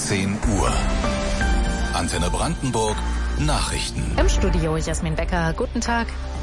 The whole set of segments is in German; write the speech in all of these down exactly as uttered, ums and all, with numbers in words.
zehn Uhr. Antenne Brandenburg Nachrichten. Im Studio Jasmin Becker. Guten Tag.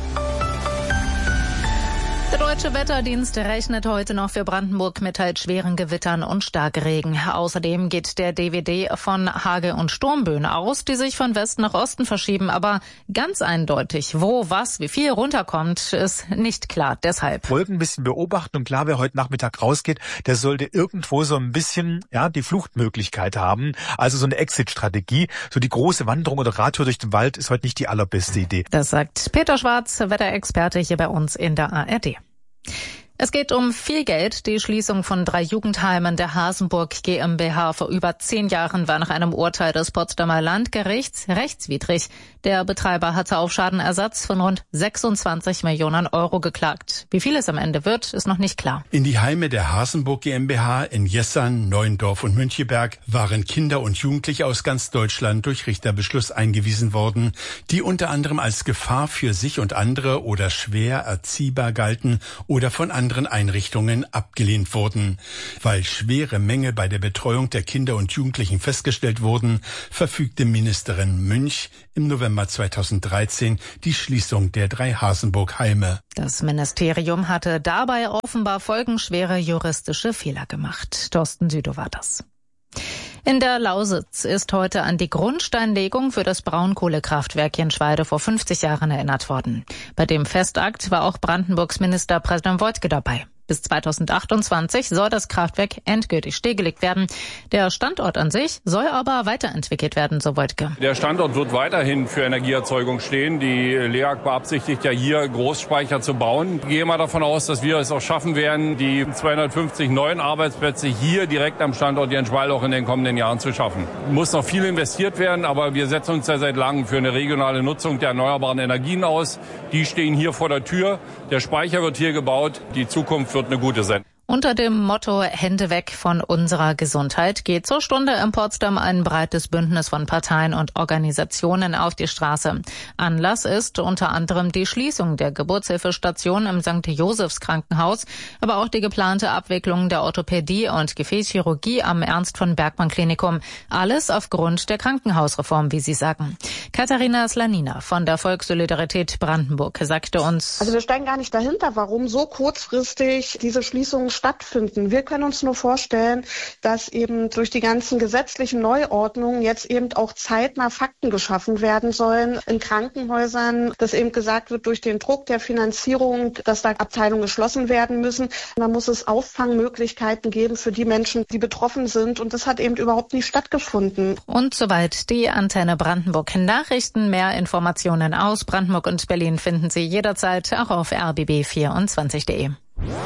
Der Deutsche Wetterdienst rechnet heute noch für Brandenburg mit teils schweren Gewittern und Starkregen. Außerdem geht der D W D von Hagel- und Sturmböen aus, die sich von Westen nach Osten verschieben. Aber ganz eindeutig, wo, was, wie viel runterkommt, ist nicht klar. Deshalb Wolken ein bisschen beobachten, und klar, wer heute Nachmittag rausgeht, der sollte irgendwo so ein bisschen ja die Fluchtmöglichkeit haben. Also so eine Exit-Strategie. So die große Wanderung oder Radtour durch den Wald ist heute nicht die allerbeste Idee. Das sagt Peter Schwarz, Wetterexperte hier bei uns in der A R D. Es geht um viel Geld. Die Schließung von drei Jugendheimen der Hasenburg GmbH vor über zehn Jahren war nach einem Urteil des Potsdamer Landgerichts rechtswidrig. Der Betreiber hatte auf Schadenersatz von rund sechsundzwanzig Millionen Euro geklagt. Wie viel es am Ende wird, ist noch nicht klar. In die Heime der Hasenburg GmbH in Jessern, Neuendorf und Müncheberg waren Kinder und Jugendliche aus ganz Deutschland durch Richterbeschluss eingewiesen worden, die unter anderem als Gefahr für sich und andere oder schwer erziehbar galten oder von anderen anderen Einrichtungen abgelehnt wurden. Weil schwere Mängel bei der Betreuung der Kinder und Jugendlichen festgestellt wurden, verfügte Ministerin Münch im November zweitausenddreizehn die Schließung der drei Hasenburg-Heime. Das Ministerium hatte dabei offenbar folgenschwere juristische Fehler gemacht. Thorsten Südow war das. In der Lausitz ist heute an die Grundsteinlegung für das Braunkohlekraftwerk Jenschwalde vor fünfzig Jahren erinnert worden. Bei dem Festakt war auch Brandenburgs Ministerpräsident Woidke dabei. Bis zweitausendachtundzwanzig soll das Kraftwerk endgültig stillgelegt werden. Der Standort an sich soll aber weiterentwickelt werden, so Woidke. Der Standort wird weiterhin für Energieerzeugung stehen. Die LEAG beabsichtigt ja hier Großspeicher zu bauen. Ich gehe mal davon aus, dass wir es auch schaffen werden, die zweihundertfünfzig neuen Arbeitsplätze hier direkt am Standort Jenschwalde auch in den kommenden Jahren zu schaffen. Muss noch viel investiert werden, aber wir setzen uns ja seit langem für eine regionale Nutzung der erneuerbaren Energien aus. Die stehen hier vor der Tür. Der Speicher wird hier gebaut. Die Zukunft wird eine gute sein. Unter dem Motto Hände weg von unserer Gesundheit geht zur Stunde in Potsdam ein breites Bündnis von Parteien und Organisationen auf die Straße. Anlass ist unter anderem die Schließung der Geburtshilfestation im Sankt Josephs Krankenhaus, aber auch die geplante Abwicklung der Orthopädie und Gefäßchirurgie am Ernst von Bergmann Klinikum. Alles aufgrund der Krankenhausreform, wie Sie sagen. Katharina Slanina von der Volkssolidarität Brandenburg sagte uns: Also wir steigen gar nicht dahinter, warum so kurzfristig diese Schließung stattfinden. Wir können uns nur vorstellen, dass eben durch die ganzen gesetzlichen Neuordnungen jetzt eben auch zeitnah Fakten geschaffen werden sollen in Krankenhäusern, dass eben gesagt wird, durch den Druck der Finanzierung, dass da Abteilungen geschlossen werden müssen. Da muss es Auffangmöglichkeiten geben für die Menschen, die betroffen sind, und das hat eben überhaupt nicht stattgefunden. Und soweit die Antenne Brandenburg Nachrichten. Mehr Informationen aus Brandenburg und Berlin finden Sie jederzeit auch auf r b b vierundzwanzig punkt de.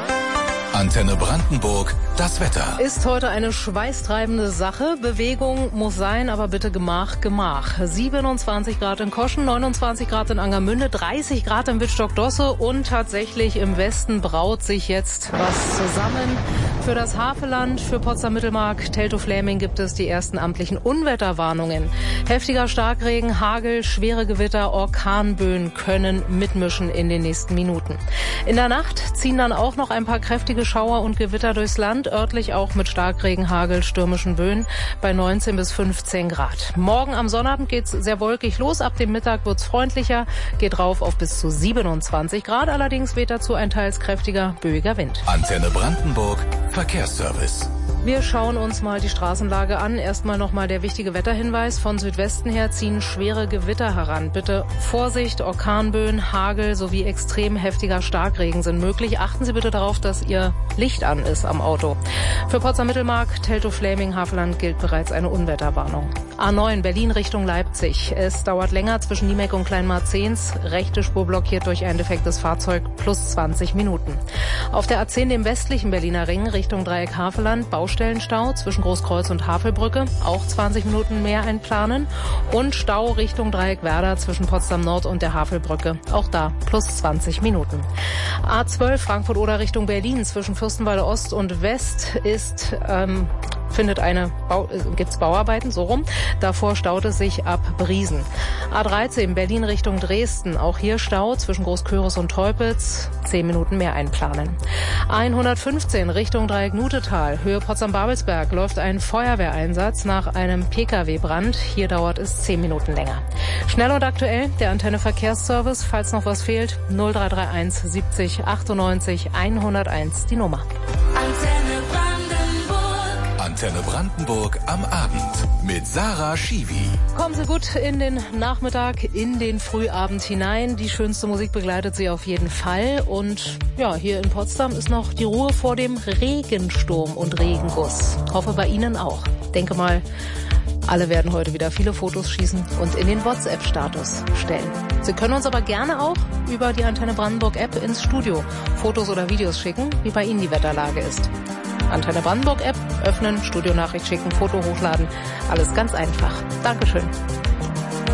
Antenne Brandenburg, das Wetter. Ist heute eine schweißtreibende Sache. Bewegung muss sein, aber bitte Gemach, Gemach. siebenundzwanzig Grad in Koschen, neunundzwanzig Grad in Angermünde, dreißig Grad in Wittstock-Dosse, und tatsächlich im Westen braut sich jetzt was zusammen. Für das Havelland, für Potsdam-Mittelmark, Teltow-Fläming gibt es die ersten amtlichen Unwetterwarnungen. Heftiger Starkregen, Hagel, schwere Gewitter, Orkanböen können mitmischen in den nächsten Minuten. In der Nacht ziehen dann auch noch ein paar kräftige Schauer und Gewitter durchs Land, örtlich auch mit Starkregen, Hagel, stürmischen Böen bei neunzehn bis fünfzehn Grad. Morgen am Sonnabend geht's sehr wolkig los, ab dem Mittag wird's freundlicher, geht rauf auf bis zu siebenundzwanzig Grad, allerdings weht dazu ein teils kräftiger, böiger Wind. Antenne Brandenburg, Verkehrsservice. Wir schauen uns mal die Straßenlage an. Erstmal nochmal der wichtige Wetterhinweis. Von Südwesten her ziehen schwere Gewitter heran. Bitte Vorsicht, Orkanböen, Hagel sowie extrem heftiger Starkregen sind möglich. Achten Sie bitte darauf, dass Ihr Licht an ist am Auto. Für Potsdam-Mittelmark, Teltow-Fläming, Havelland gilt bereits eine Unwetterwarnung. A neun Berlin Richtung Leipzig. Es dauert länger zwischen Niemek und Kleinmarzens. Rechte Spur blockiert durch ein defektes Fahrzeug, plus zwanzig Minuten. Auf der A zehn dem westlichen Berliner Ring Richtung Dreieck Havelland, Baustellenstau zwischen Großkreuz und Havelbrücke, auch zwanzig Minuten mehr einplanen. Und Stau Richtung Dreieck Werder zwischen Potsdam Nord und der Havelbrücke, auch da plus zwanzig Minuten. A zwölf Frankfurt-Oder Richtung Berlin zwischen Fürstenwalde Ost und West ist ähm, findet eine Bau, äh, gibt's Bauarbeiten, so rum. Davor staut es sich ab Briesen. A dreizehn Berlin Richtung Dresden. Auch hier Stau zwischen Großköris und Teupitz. Zehn Minuten mehr einplanen. hundertfünfzehn Richtung Dreieck-Nutetal. Höhe Potsdam-Babelsberg läuft ein Feuerwehreinsatz nach einem Pkw-Brand. Hier dauert es zehn Minuten länger. Schnell und aktuell der Antenne Verkehrsservice. Falls noch was fehlt, null drei drei eins siebzig achtundneunzig hunderteins die Nummer. Antenne Brandenburg. Antenne Brandenburg am Abend mit Sarah Schiwi. Kommen Sie gut in den Nachmittag, in den Frühabend hinein. Die schönste Musik begleitet Sie auf jeden Fall. Und ja, hier in Potsdam ist noch die Ruhe vor dem Regensturm und Regenguss. Hoffe bei Ihnen auch. Denke mal, alle werden heute wieder viele Fotos schießen und in den WhatsApp-Status stellen. Sie können uns aber gerne auch über die Antenne Brandenburg-App ins Studio Fotos oder Videos schicken, wie bei Ihnen die Wetterlage ist. Antenne Brandenburg-App öffnen, Studionachricht schicken, Foto hochladen. Alles ganz einfach. Dankeschön.